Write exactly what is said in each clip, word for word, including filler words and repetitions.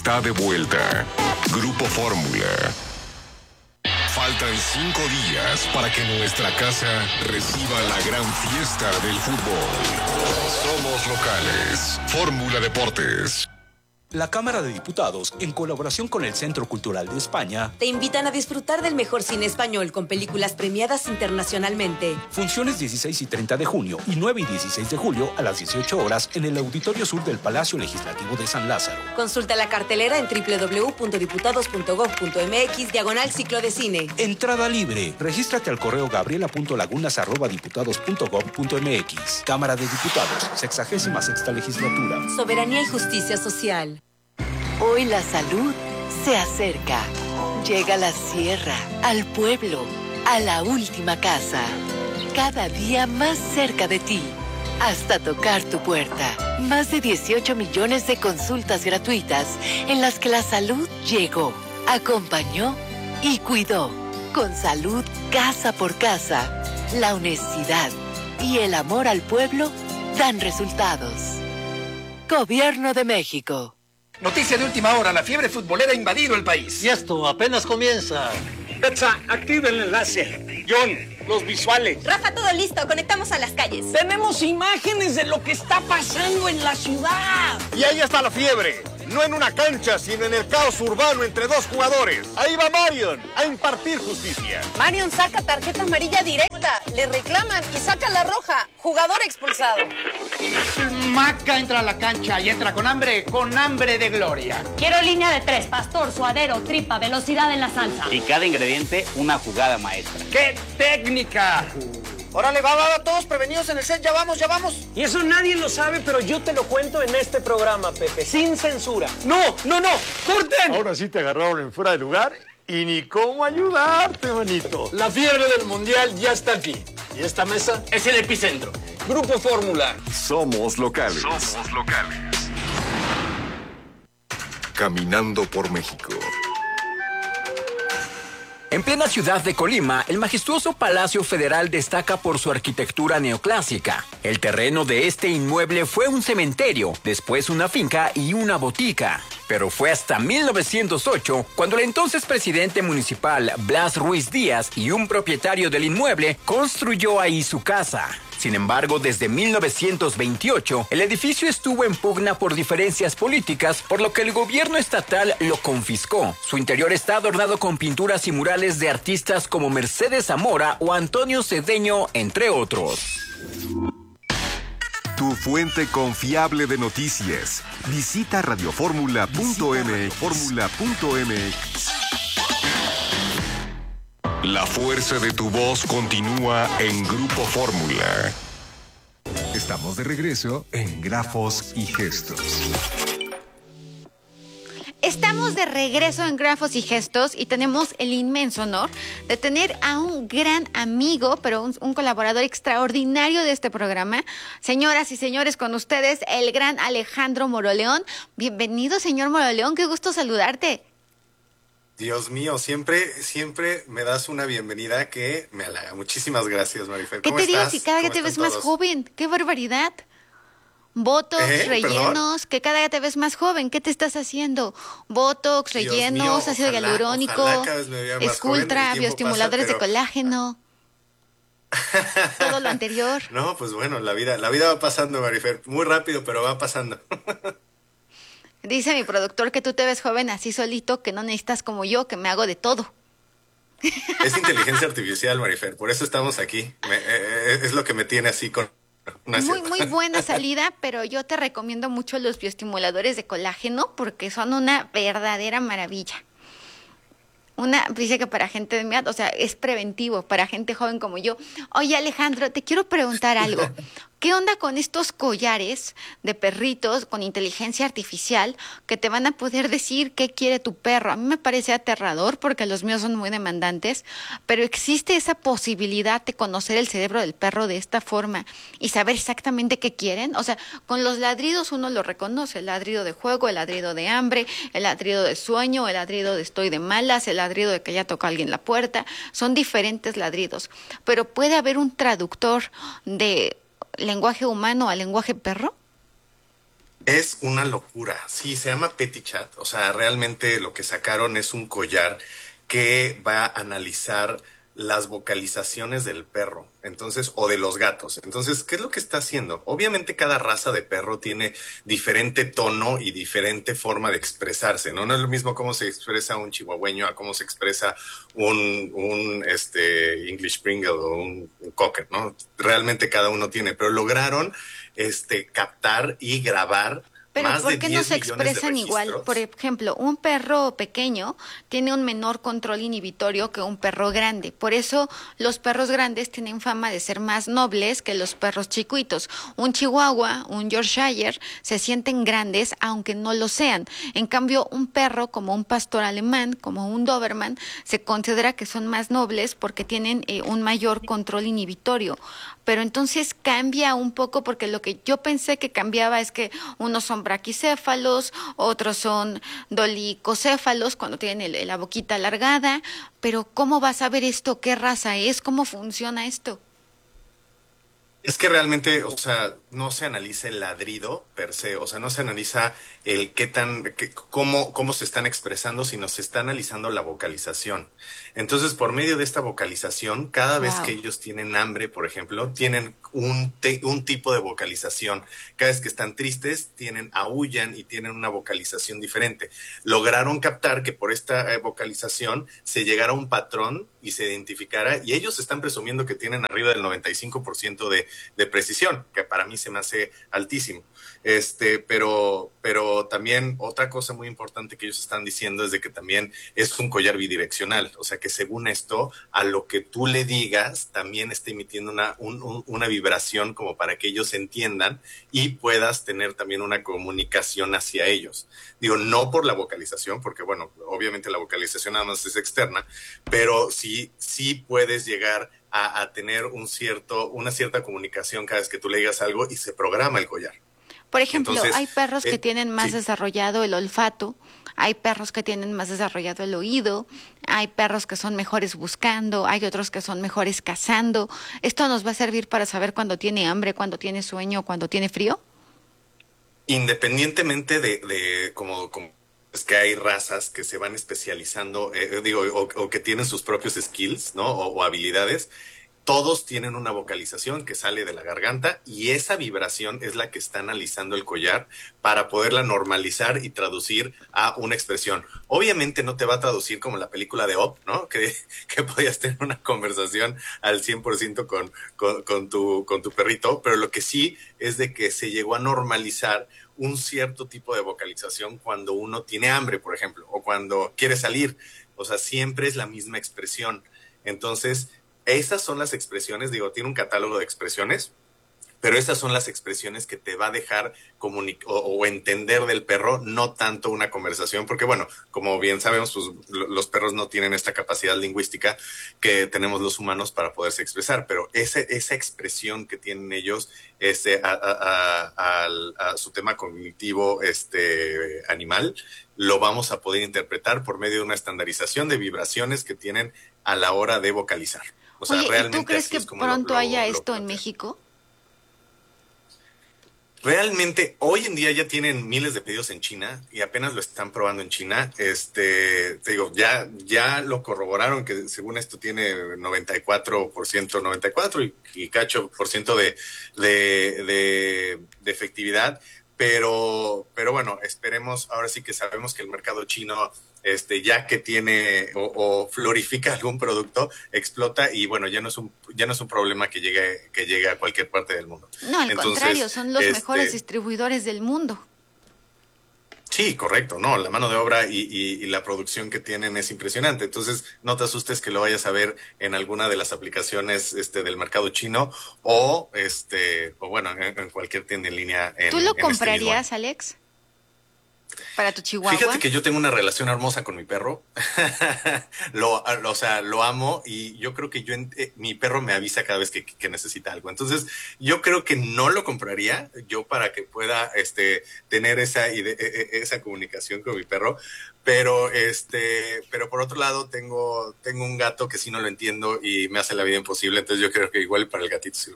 Está de vuelta. Grupo Fórmula. Faltan cinco días para que nuestra casa reciba la gran fiesta del fútbol. Somos locales. Fórmula Deportes. La Cámara de Diputados, en colaboración con el Centro Cultural de España, te invitan a disfrutar del mejor cine español con películas premiadas internacionalmente. Funciones dieciséis y treinta de junio y nueve y dieciséis de julio a las dieciocho horas en el Auditorio Sur del Palacio Legislativo de San Lázaro. Consulta la cartelera en doble u doble u doble u punto diputados punto gob punto eme equis diagonal ciclo de cine. Entrada libre. Regístrate al correo gabriela punto lagunas arroba diputados punto gob punto eme equis. Cámara de Diputados, sexagésima sexta legislatura. Soberanía y justicia social. Hoy la salud se acerca. Llega a la sierra, al pueblo, a la última casa. Cada día más cerca de ti, hasta tocar tu puerta. Más de dieciocho millones de consultas gratuitas en las que la salud llegó, acompañó y cuidó. Con salud casa por casa, la honestidad y el amor al pueblo dan resultados. Gobierno de México. Noticia de última hora, la fiebre futbolera ha invadido el país. Y esto apenas comienza. Petsa, activa el enlace. John, los visuales. Rafa, todo listo, conectamos a las calles. Tenemos imágenes de lo que está pasando en la ciudad. Y ahí está la fiebre. No en una cancha, sino en el caos urbano entre dos jugadores. Ahí va Marion a impartir justicia. Marion saca tarjeta amarilla directa, le reclaman y saca la roja. Jugador expulsado. Maca entra a la cancha y entra con hambre, con hambre de gloria. Quiero línea de tres, pastor, suadero, tripa, velocidad en la salsa. Y cada ingrediente, una jugada maestra. ¡Qué técnica! Órale, va, va, va, todos prevenidos en el set, ya vamos, ya vamos. Y eso nadie lo sabe, pero yo te lo cuento en este programa, Pepe, sin censura. ¡No, no, no! ¡Corten! Ahora sí te agarraron en fuera de lugar y ni cómo ayudarte, manito. La fiebre del mundial ya está aquí. Y esta mesa es el epicentro. Grupo Fórmula. Somos locales. Somos locales. Caminando por México. En plena ciudad de Colima, el majestuoso Palacio Federal destaca por su arquitectura neoclásica. El terreno de este inmueble fue un cementerio, después una finca y una botica. Pero fue hasta mil novecientos ocho cuando el entonces presidente municipal Blas Ruiz Díaz y un propietario del inmueble construyó ahí su casa. Sin embargo, desde mil novecientos veintiocho, el edificio estuvo en pugna por diferencias políticas, por lo que el gobierno estatal lo confiscó. Su interior está adornado con pinturas y murales de artistas como Mercedes Zamora o Antonio Cedeño, entre otros. Tu fuente confiable de noticias. Visita radioformula punto eme equis. La fuerza de tu voz continúa en Grupo Fórmula. Estamos de regreso en Grafos y Gestos. Estamos de regreso en Grafos y Gestos y tenemos el inmenso honor de tener a un gran amigo, pero un, un colaborador extraordinario de este programa. Señoras y señores, con ustedes el gran Alejandro Moroleón. Bienvenido, señor Moroleón, qué gusto saludarte. Dios mío, siempre, siempre me das una bienvenida que me halaga. Muchísimas gracias, Marifer. ¿Qué te digo si cada día te ves más joven? ¡Qué barbaridad! Botox, ¿Eh? rellenos, ¿Perdón? Que cada día te ves más joven. ¿Qué te estás haciendo? Botox, Dios rellenos, mío, ácido ojalá, hialurónico, Sculptra, bioestimuladores pasa, pero... de colágeno. Todo lo anterior. No, pues bueno, la vida, la vida va pasando, Marifer. Muy rápido, pero va pasando. Dice mi productor que tú te ves joven así solito, que no necesitas como yo, que me hago de todo. Es inteligencia artificial, Marifer, por eso estamos aquí. Me, eh, es lo que me tiene así con... Muy, muy buena salida, pero yo te recomiendo mucho los bioestimuladores de colágeno porque son una verdadera maravilla. Una, dice que para gente de mi edad, o sea, es preventivo para gente joven como yo. Oye, Alejandro, te quiero preguntar algo. ¿Qué onda con estos collares de perritos con inteligencia artificial que te van a poder decir qué quiere tu perro? A mí me parece aterrador porque los míos son muy demandantes, pero existe esa posibilidad de conocer el cerebro del perro de esta forma y saber exactamente qué quieren. O sea, con los ladridos uno lo reconoce, el ladrido de juego, el ladrido de hambre, el ladrido de sueño, el ladrido de estoy de malas, el ladrido de que ya toca alguien la puerta. Son diferentes ladridos, pero puede haber un traductor de lenguaje humano a lenguaje perro. Es una locura. Sí, se llama Petitchat. O sea, realmente lo que sacaron es un collar que va a analizar las vocalizaciones del perro, entonces, o de los gatos. Entonces, ¿qué es lo que está haciendo? Obviamente cada raza de perro tiene diferente tono y diferente forma de expresarse, ¿no? No es lo mismo cómo se expresa un chihuahueño a cómo se expresa un, un este, English Springer o un, un Cocker, ¿no? Realmente cada uno tiene, pero lograron este, captar y grabar. Pero Más ¿por de qué no diez se millones de expresan igual? registros. Por ejemplo, un perro pequeño tiene un menor control inhibitorio que un perro grande. Por eso los perros grandes tienen fama de ser más nobles que los perros chiquitos. Un chihuahua, un Yorkshire, se sienten grandes aunque no lo sean. En cambio, un perro como un pastor alemán, como un Doberman, se considera que son más nobles porque tienen eh, un mayor control inhibitorio. Pero entonces cambia un poco, porque lo que yo pensé que cambiaba es que unos son braquicéfalos, otros son dolicocéfalos cuando tienen el, la boquita alargada, pero ¿cómo vas a ver esto? ¿Qué raza es? ¿Cómo funciona esto? Es que realmente, o sea, no se analiza el ladrido per se, o sea, no se analiza el qué tan, qué, cómo, cómo se están expresando, sino se está analizando la vocalización. Entonces, por medio de esta vocalización, cada vez Wow. que ellos tienen hambre, por ejemplo, tienen un, te, un tipo de vocalización. Cada vez que están tristes, tienen, aúllan y tienen una vocalización diferente. Lograron captar que por esta eh, vocalización se llegara a un patrón y se identificara, y ellos están presumiendo que tienen arriba del noventa y cinco por ciento de, de precisión, que para mí se me hace altísimo. Este, pero, pero también otra cosa muy importante que ellos están diciendo es de que también es un collar bidireccional, o sea que según esto, a lo que tú le digas, también está emitiendo una, un, un, una vibración como para que ellos entiendan y puedas tener también una comunicación hacia ellos. Digo, no por la vocalización, porque bueno, obviamente la vocalización nada más es externa, pero sí, sí puedes llegar a, a tener un cierto, una cierta comunicación cada vez que tú le digas algo y se programa el collar. Por ejemplo, Entonces, hay perros que eh, tienen más sí. desarrollado el olfato, hay perros que tienen más desarrollado el oído, hay perros que son mejores buscando, hay otros que son mejores cazando. ¿Esto nos va a servir para saber cuándo tiene hambre, cuándo tiene sueño, cuándo tiene frío? Independientemente de, de como, como es que hay razas que se van especializando, eh, digo, o, o que tienen sus propios skills, ¿no? O, o habilidades. Todos tienen una vocalización que sale de la garganta y esa vibración es la que está analizando el collar para poderla normalizar y traducir a una expresión. Obviamente no te va a traducir como la película de Up, ¿no? Que, que podías tener una conversación al cien por ciento con, con, con, tu, con tu perrito, pero lo que sí es de que se llegó a normalizar un cierto tipo de vocalización cuando uno tiene hambre, por ejemplo, o cuando quiere salir. O sea, siempre es la misma expresión. Entonces, esas son las expresiones, digo, tiene un catálogo de expresiones, pero esas son las expresiones que te va a dejar comunicar o, o entender del perro, no tanto una conversación, porque bueno, como bien sabemos, pues los perros no tienen esta capacidad lingüística que tenemos los humanos para poderse expresar, pero ese, esa expresión que tienen ellos este, a, a, a, a, a su tema cognitivo este, animal, lo vamos a poder interpretar por medio de una estandarización de vibraciones que tienen a la hora de vocalizar. O sea, Oye, realmente ¿y tú crees así que es como pronto lo, lo, haya lo esto plantean. en México? Realmente, hoy en día ya tienen miles de pedidos en China y apenas lo están probando en China. Este, te digo, ya, ya lo corroboraron que según esto tiene noventa y cuatro por ciento, noventa y cuatro y, y cacho por ciento de, de, de, de efectividad. Pero, pero bueno, esperemos, ahora sí que sabemos que el mercado chino, este, ya que tiene o, o florifica algún producto, explota y bueno, ya no es un, ya no es un problema que llegue, que llegue a cualquier parte del mundo. No, al Entonces, contrario, son los este, mejores distribuidores del mundo. Sí, correcto, no, la mano de obra y, y, y la producción que tienen es impresionante. Entonces, no te asustes que lo vayas a ver en alguna de las aplicaciones este, del mercado chino o, este, o bueno, en, en cualquier tienda en línea. En, ¿Tú lo en comprarías, este Alex? ¿Para tu chihuahua? Fíjate que yo tengo una relación hermosa con mi perro. lo, o sea, lo amo y yo creo que yo eh, mi perro me avisa cada vez que, que necesita algo. Entonces, yo creo que no lo compraría yo para que pueda este, tener esa, ide esa comunicación con mi perro. Pero, este, pero por otro lado, tengo, tengo un gato que sí no lo entiendo y me hace la vida imposible. Entonces, yo creo que igual para el gatito sí lo compraría.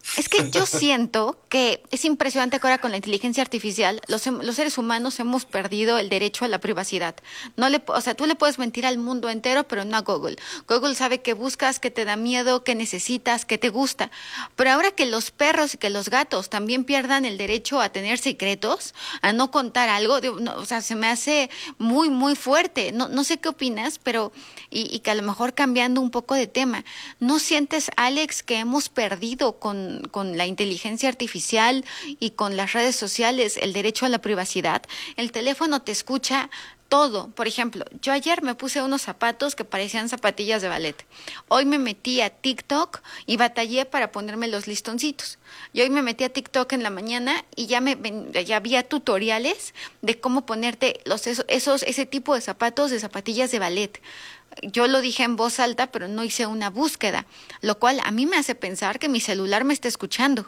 Es que yo siento que es impresionante que ahora con la inteligencia artificial los, los seres humanos hemos perdido el derecho a la privacidad. No le, o sea, tú le puedes mentir al mundo entero, pero no a Google. Google sabe qué buscas, qué te da miedo, qué necesitas, qué te gusta. Pero ahora que los perros y que los gatos también pierdan el derecho a tener secretos, a no contar algo, digo, no, o sea, se me hace muy, muy fuerte. No, no sé qué opinas, pero y, y que a lo mejor cambiando un poco de tema, ¿no sientes, Alex, que hemos perdido con con la inteligencia artificial y con las redes sociales el derecho a la privacidad? El teléfono te escucha todo. Por ejemplo, yo ayer me puse unos zapatos que parecían zapatillas de ballet. Hoy me metí a TikTok y batallé para ponerme los listoncitos. Y hoy me metí a TikTok en la mañana y ya me ya había tutoriales de cómo ponerte los esos, esos ese tipo de zapatos de zapatillas de ballet. Yo lo dije en voz alta, pero no hice una búsqueda, lo cual a mí me hace pensar que mi celular me está escuchando.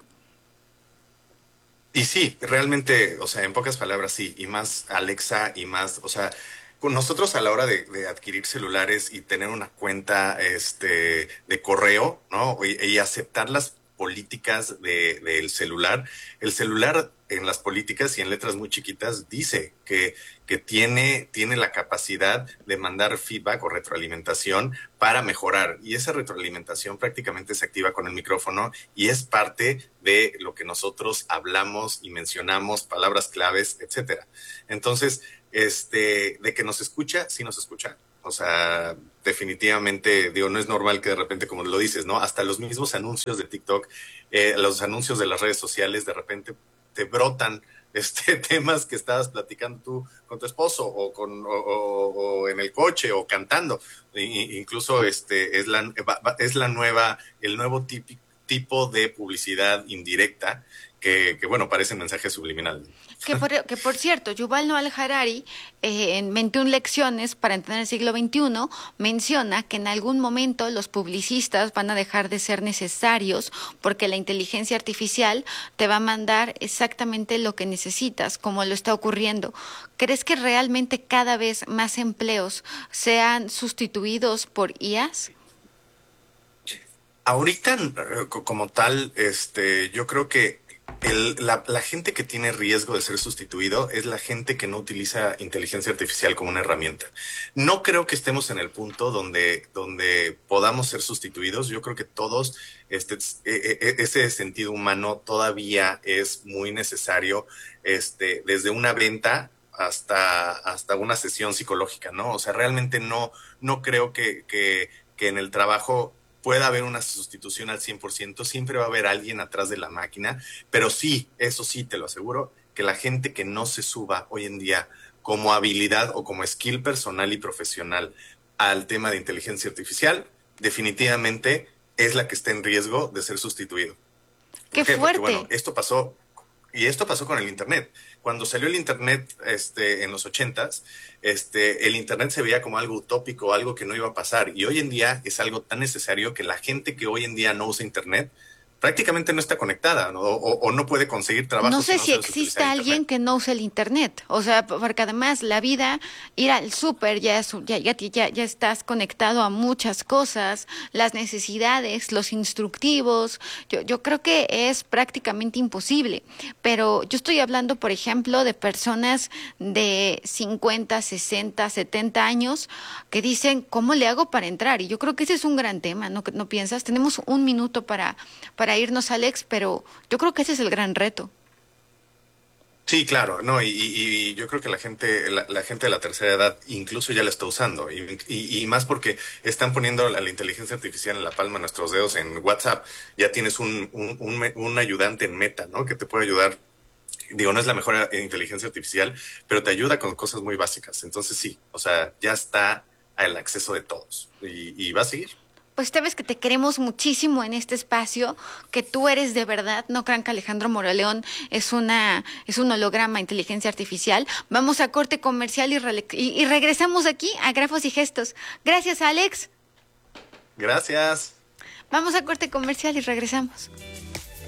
Y sí, realmente, o sea, en pocas palabras sí, y más Alexa y más, o sea, con nosotros a la hora de, de adquirir celulares y tener una cuenta este, de correo, ¿no? Y, y aceptar las políticas de, del celular, el celular en las políticas y en letras muy chiquitas dice que, que tiene, tiene la capacidad de mandar feedback o retroalimentación para mejorar, y esa retroalimentación prácticamente se activa con el micrófono y es parte de lo que nosotros hablamos y mencionamos, palabras claves, etcétera. Entonces, este, de que nos escucha, sí nos escucha. O sea, definitivamente, digo, no es normal que de repente, como lo dices, ¿no? Hasta los mismos anuncios de TikTok, eh, los anuncios de las redes sociales, de repente te brotan este, temas que estabas platicando tú con tu esposo o, con, o, o, o en el coche o cantando. I, incluso este, es, la, es la nueva, el nuevo tipi, tipo de publicidad indirecta que, que bueno, parece mensaje subliminal. Que por, que por cierto, Yuval Noah Harari, eh, en veintiuna lecciones para entender el siglo veintiuno, menciona que en algún momento los publicistas van a dejar de ser necesarios porque la inteligencia artificial te va a mandar exactamente lo que necesitas, como lo está ocurriendo. ¿Crees que realmente cada vez más empleos sean sustituidos por I As? Ahorita, como tal, este, yo creo que El, la, la gente que tiene riesgo de ser sustituido es la gente que no utiliza inteligencia artificial como una herramienta. No creo que estemos en el punto donde, donde podamos ser sustituidos. Yo creo que todos, este, ese sentido humano todavía es muy necesario, este, desde una venta hasta, hasta una sesión psicológica, ¿no? O sea, realmente no, no creo que, que, que en el trabajo pueda haber una sustitución al cien por ciento, siempre va a haber alguien atrás de la máquina, pero sí, eso sí te lo aseguro, que la gente que no se suba hoy en día como habilidad o como skill personal y profesional al tema de inteligencia artificial, definitivamente es la que está en riesgo de ser sustituido. ¡Qué fuerte! Porque, bueno, esto pasó, y esto pasó con el Internet. Cuando salió el Internet este, en los ochentas, este, el Internet se veía como algo utópico, algo que no iba a pasar. Y hoy en día es algo tan necesario que la gente que hoy en día no usa Internet prácticamente no está conectada, ¿no? o, o no puede conseguir trabajo. No sé si, no si existe alguien Internet. que no use el Internet. O sea, porque además la vida, ir al súper, ya, es, ya, ya, ya, ya estás conectado a muchas cosas, las necesidades, los instructivos. Yo, yo creo que es prácticamente imposible. Pero yo estoy hablando, por ejemplo, de personas de cincuenta, sesenta, setenta años que dicen, ¿cómo le hago para entrar? Y yo creo que ese es un gran tema, ¿no, no piensas? Tenemos un minuto para, para irnos, Alex, pero yo creo que ese es el gran reto. Sí, claro, no, y, y, y yo creo que la gente, la, la gente de la tercera edad incluso ya la está usando, y, y, y más porque están poniendo la, la inteligencia artificial en la palma de nuestros dedos. En WhatsApp ya tienes un, un, un, un ayudante en Meta, ¿no? Que te puede ayudar. Digo, no es la mejor inteligencia artificial, pero te ayuda con cosas muy básicas. Entonces sí, o sea, ya está al acceso de todos y, y va a seguir. Pues te ves que te queremos muchísimo en este espacio, que tú eres de verdad. No crean que Alejandro Moroleón es una es un holograma, inteligencia artificial. Vamos a corte comercial y, re y, y regresamos aquí a Grafos y Gestos. Gracias, Alex. Gracias. Vamos a corte comercial y regresamos.